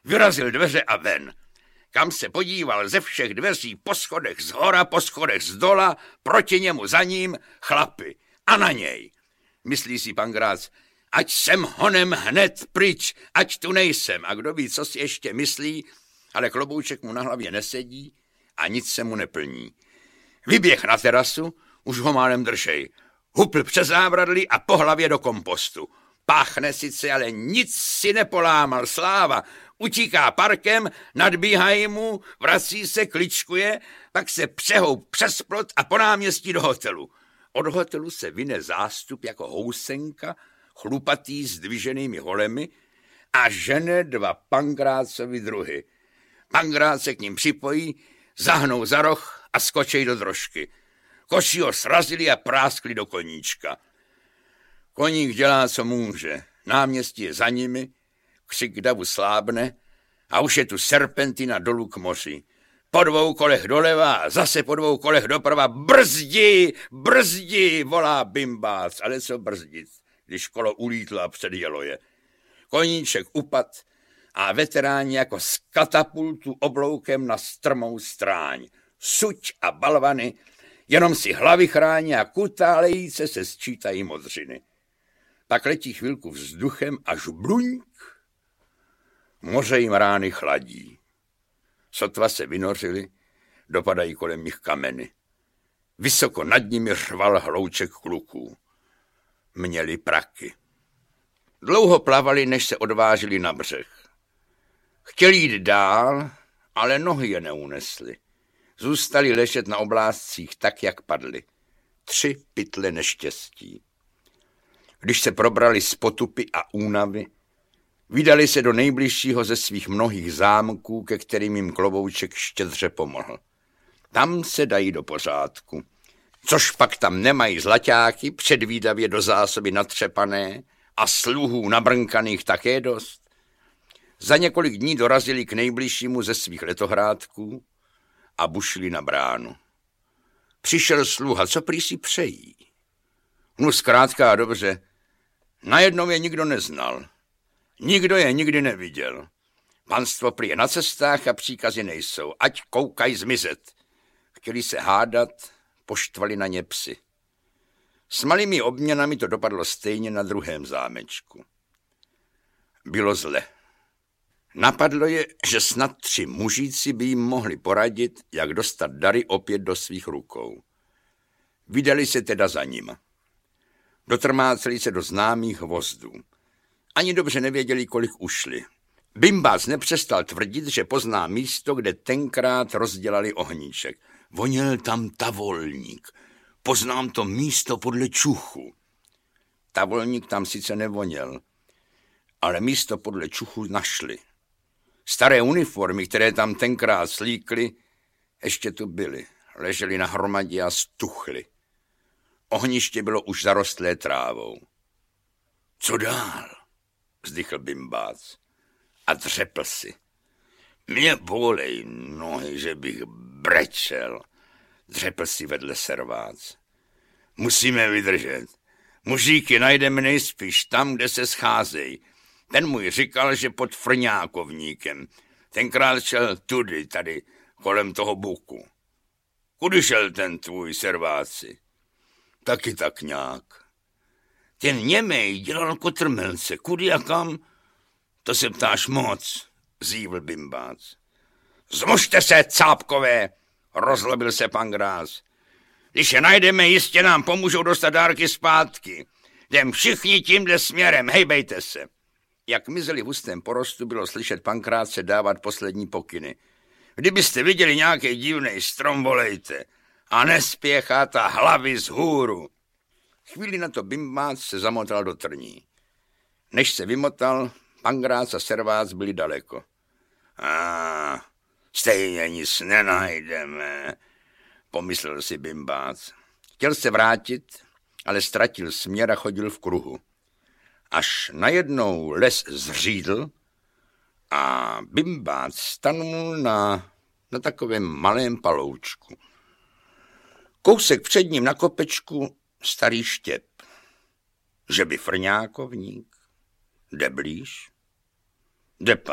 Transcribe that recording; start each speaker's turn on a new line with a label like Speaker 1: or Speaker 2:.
Speaker 1: Vyrazil dveře a ven. Kam se podíval ze všech dveří, po schodech zhora, po schodech zdola, proti němu za ním chlapy. A na něj. Myslí si pan Grác, ať jsem honem hned pryč, ať tu nejsem. A kdo ví, co si ještě myslí, ale klobouček mu na hlavě nesedí a nic se mu neplní. Vyběh na terasu, už ho málem držej. Hupl přes zábradlí a po hlavě do kompostu. Páchne sice, ale nic si nepolámal, sláva. Utíká parkem, nadbíhají mu, vrací se, kličkuje, pak se přehoup přes plot a po náměstí do hotelu. Od hotelu se vyne zástup jako housenka, chlupatý s dviženými holemi a žene dva Pangrácovi druhy. Pangrác se k ním připojí, zahnou za roh a skočej do drožky. Koši ho srazili a práskli do koníčka. Koník dělá, co může. Náměstí je za nimi, křik davu slábne a už je tu serpentina dolů k moři. Po 2 kolech doleva a zase po 2 kolech doprava. Brzdi, brzdi, volá Bimbác. Ale co brzdit, když kolo ulítlo a předjelo je. Koníček upad a veteráni jako z katapultu obloukem na strmou stráň. Suť a balvany, jenom si hlavy chrání a kutálejíce se sčítají modřiny. Pak letí chvilku vzduchem až bluňk. Moře jim rány chladí. Sotva se vynořili, dopadají kolem nich kameny. Vysoko nad nimi řval hlouček kluků. Měli praky. Dlouho plavali, než se odvážili na břeh. Chtěli jít dál, ale nohy je neunesly. Zůstali ležet na oblázcích tak, jak padli. 3 pytle neštěstí. Když se probrali z potupy a únavy, vydali se do nejbližšího ze svých mnohých zámků, ke kterým jim klobouček štědře pomohl. Tam se dají do pořádku. Což pak tam nemají zlaťáky, předvídavě do zásoby natřepané a sluhů nabrnkaných také dost. Za několik dní dorazili k nejbližšímu ze svých letohrádků a bušili na bránu. Přišel sluha, co prý si přejí. No zkrátka a dobře, najednou je nikdo neznal. Nikdo je nikdy neviděl. Panstvo prý je na cestách a příkazy nejsou. Ať koukají zmizet. Chtěli se hádat, poštvali na ně psy. S malými obměnami to dopadlo stejně na druhém zámečku. Bylo zle. Napadlo je, že snad 3 mužíci by jim mohli poradit, jak dostat dary opět do svých rukou. Vydali se teda za nima. Dotrmáceli se do známých vozdů. Ani dobře nevěděli, kolik ušli. Bimbác nepřestal tvrdit, že pozná místo, kde tenkrát rozdělali ohníček. Voněl tam tavolník. Poznám to místo podle čuchu. Tavolník tam sice nevoněl, ale místo podle čuchu našli. Staré uniformy, které tam tenkrát slíkly, ještě tu byly. Ležely na hromadě a stuchly. Ohniště bylo už zarostlé trávou. Co dál? Vzdychl Bimbác a dřepl si. Mě bolej nohy, že bych brečel, dřepl si vedle Servác. Musíme vydržet. Mužíky najdeme nejspíš tam, kde se scházejí. Ten můj říkal, že pod Frňákovníkem. Tenkrát šel tudy, tady, kolem toho buku. Kudy šel ten tvůj, Serváci? Taky tak nějak. Ten Němej dělal kotrmelce. Kudy a kam? To se ptáš moc, zívl Bimbác. Zmužte se, cápkové, rozlobil se pan Grác. Když je najdeme, jistě nám pomůžou dostat dárky zpátky. Jdem všichni tímhle směrem, hejbejte se. Jak mizeli v hustém porostu, bylo slyšet Pankrátce dávat poslední pokyny. Kdybyste viděli nějaký divný strom, volejte. A nespěchat a hlavy vzhůru. Chvíli na to Bimbác se zamotal do trní. Než se vymotal, Pankrác a Servác byli daleko. Stejně nic nenajdeme, pomyslel si Bimbác. Chtěl se vrátit, ale ztratil směr a chodil v kruhu. Až najednou les zřídl a Bimbác stanul na takovém malém paloučku. Kousek před ním na kopečku starý štěp. Že by Frňákovník? Jde blíž? Jde